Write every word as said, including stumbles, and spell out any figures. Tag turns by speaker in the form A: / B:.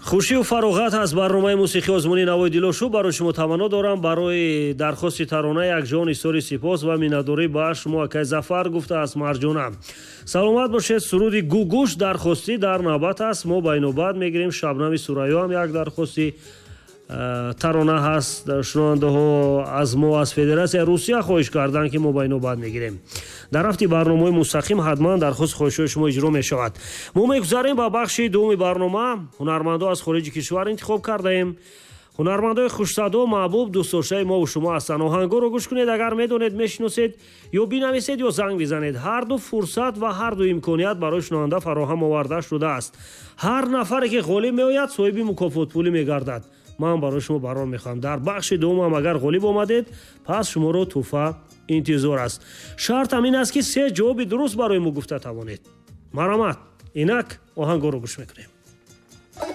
A: хушию фароғат аз барномаи мусиқии озмуни навои дилошу барои шумо таманно дорам. Барои дархости тарона якҷон изҳори сипос ва миннатдорӣ ба шумо акай Зафар гуфтааст марҷона. Саломат бошед. суруди гугуш дархостӣ дар навбат аст. мо ба инобат мегирем. Шабнами Сурайё ҳам як дархости тарона ҳаст. шунавандаҳо аз мо аз Федератсияи Русия хоҳиш карданд ки мо ба инобат мегирем. дар рафти барномаҳои мустақим ҳатман дархост хоҳишҳои шумо иҷро мешавад. мо мегузарем ба бахши дуввуми барнома. ҳунармандо аз хориҷи кишвар интихоб кардаем. ҳунармандои хушсадо, маҳбуб, дӯстдоштаи мову шумо ҳастанд. оҳангҳоро гӯш кунед. агар медонед, мешиносед ё бинависед ё занг бизанед. ҳарду фурсат ва ҳарду имконият барои шунаванда фароҳам оварда шудааст. ҳар нафаре ки ғолиб меояд соҳиби мукофотпулӣ мегардад. ман барои шумо баром мехоҳам. дар бахши дуввумам агар ғолиб омадед, пас шуморо тӯҳфа интизор аст. шартам ин аст ки се ҷавоби дуруст барои мо гуфта тавонед. марамат. инак оҳангҳоро гӯш мекунем.